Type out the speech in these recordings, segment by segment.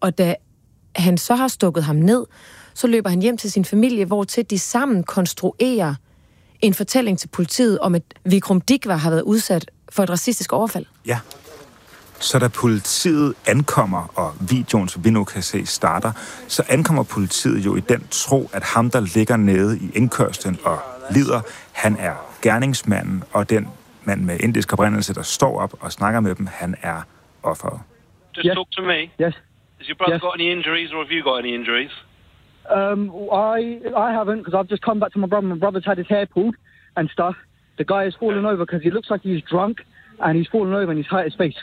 Og da han så har stukket ham ned, så løber han hjem til sin familie, hvortil de sammen konstruerer en fortælling til politiet om, at Vikram Dikwa har været udsat for et racistisk overfald. Ja. Så da politiet ankommer, og videoen, som vi nu kan se, starter, så ankommer politiet jo i den tro, at ham, der ligger nede i indkørslen og lider, han er gerningsmanden, og den mand med indisk oprindelse, der står op og snakker med dem, han er offeret. Just talk to me. Yes. Has your brother got any injuries, or have you got any injuries? I haven't, because I've just come back to my brother. My brother's had his hair pulled and stuff. The guy has fallen over because he looks like he's drunk, and he's fallen over and he's hurt his face.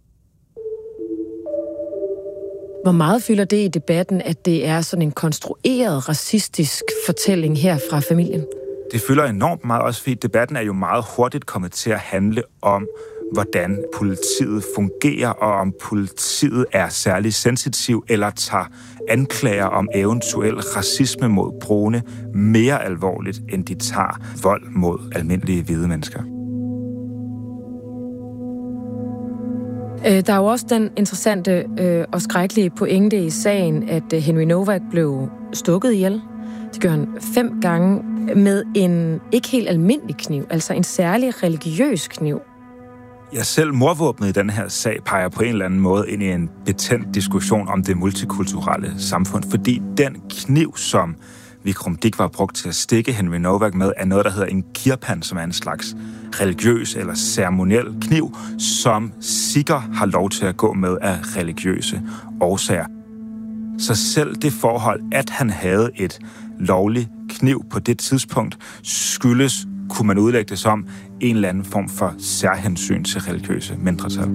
Hvor meget fylder det i debatten, at det er sådan en konstrueret racistisk fortælling her fra familien? Det fylder enormt meget, også fordi debatten er jo meget hurtigt kommet til at handle om, hvordan politiet fungerer, og om politiet er særlig sensitiv eller tager anklager om eventuel racisme mod brune mere alvorligt, end de tager vold mod almindelige hvide mennesker. Der er jo også den interessante og skrækkelige pointe i sagen, at Henry Novak blev stukket ihjel. Det gør han 5 gange med en ikke helt almindelig kniv, altså en særlig religiøs kniv. Ja, selv mordvåbnet i den her sag peger på en eller anden måde ind i en betændt diskussion om det multikulturelle samfund, fordi den kniv, som Vikram Dikwa var brugt til at stikke Henry Novak med, er noget, der hedder en kirpan, som er en slags religiøs eller ceremoniel kniv, som sikher har lov til at gå med af religiøse årsager. Så selv det forhold, at han havde et lovligt kniv på det tidspunkt, skyldes, kunne man udlægge det som, en eller anden form for særhensyn til religiøse mindretal.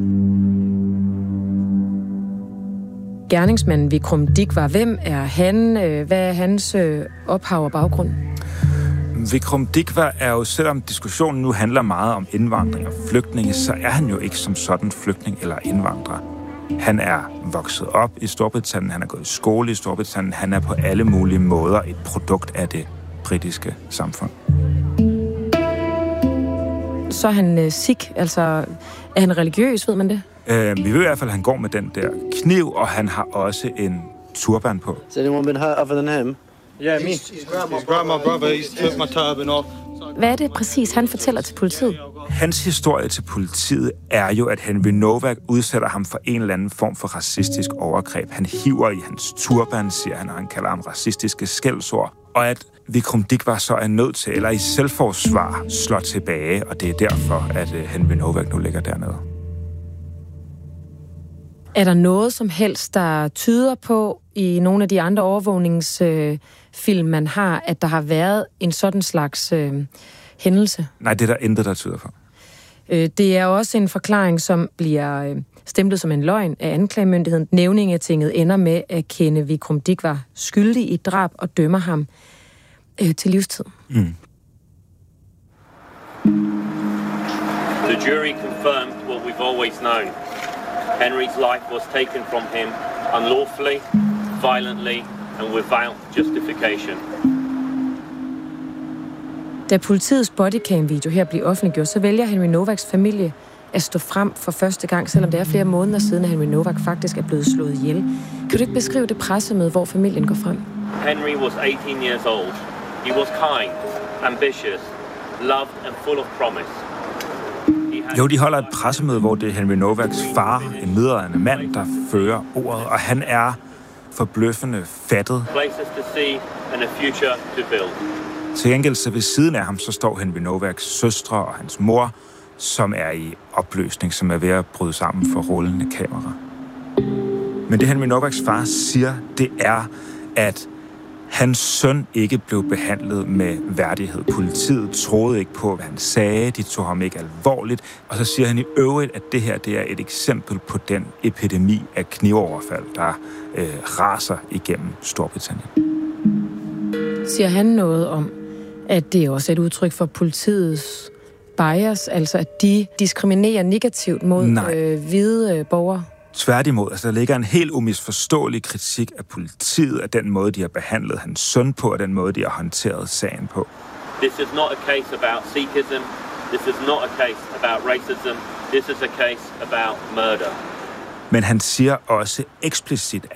Gerningsmanden Vikram Dikwa, hvem er han? Hvad er hans ophav og baggrund? Vikram Dikwa er jo, selvom diskussionen nu handler meget om indvandring og flygtninge, så er han jo ikke som sådan flygtning eller indvandrer. Han er vokset op i Storbritannien, han er gået i skole i Storbritannien, han er på alle mulige måder et produkt af det britiske samfund. Så er han sikh, altså er han religiøs, ved man det? Vi ved i hvert fald, at han går med den der kniv, og han har også en turban på. Has anyone been hurt other than him? Yeah, me. He's grabbed my brother, he's took my turban off. Hvad er det præcis, han fortæller til politiet? Hans historie til politiet er jo, at Henry Novak udsætter ham for en eller anden form for racistisk overgreb. Han hiver i hans turban, siger han, og han kalder ham racistiske skældsord. Og at Vikram Dikwa så er nødt til, eller i selvforsvar, slår tilbage, og det er derfor, at Henry Novak nu ligger dernede. Er der noget som helst, der tyder på i nogle af de andre overvågningsfilm, man har, at der har været en sådan slags hændelse? Nej, det er der intet, der tyder på. Det er også en forklaring, som bliver stemplet som en løgn af anklagemyndigheden. Nævningetinget ender med at kende Vikram Dikwa skyldig i drab og dømmer ham til livstid. Mm. The jury confirmed what we've always known. Henry's life was taken from him unlawfully, violently and without justification. Da politiets bodycam-video her bliver offentliggjort, så vælger Henry Novaks familie at stå frem for første gang, selvom det er flere måneder siden, at Henry Novak faktisk er blevet slået ihjel. Kan du ikke beskrive det pressemøde, hvor familien går frem? Henry was 18 years old. He was kind, ambitious, loved and full of promise. Jo, de holder et pressemøde, hvor det er Henry Novaks far, en midaldrende mand, der fører ordet, og han er forbløffende fattet. Places to see and a future to build. Til gengæld så ved siden af ham, så står Henry Novaks søstre og hans mor, som er i opløsning, som er ved at bryde sammen for rullende kamera. Men det Henry Novaks far siger, det er, at hans søn ikke blev behandlet med værdighed. Politiet troede ikke på, hvad han sagde. De tog ham ikke alvorligt. Og så siger han i øvrigt, at det her det er et eksempel på den epidemi af knivoverfald, der raser igennem Storbritannien. Siger han noget om, at det er også et udtryk for politiets bias, altså at de diskriminerer negativt mod hvide borgere? Tværtimod, altså der ligger en helt umisforståelig kritik af politiet, af den måde, de har behandlet hans søn på, og den måde, de har håndteret sagen på. This is not a case about Sikhism. This is not a case about racism. This is a case about murder. Men han siger også eksplicit,